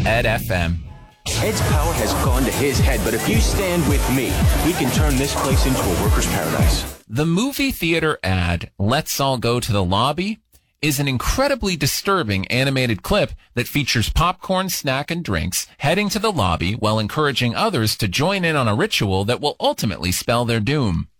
Ed FM. Ed's power has gone to his head, but if you stand with me, we can turn this place into a worker's paradise. The movie theater ad, Let's All Go to the Lobby, is an incredibly disturbing animated clip that features popcorn, snack, and drinks heading to the lobby while encouraging others to join in on a ritual that will ultimately spell their doom.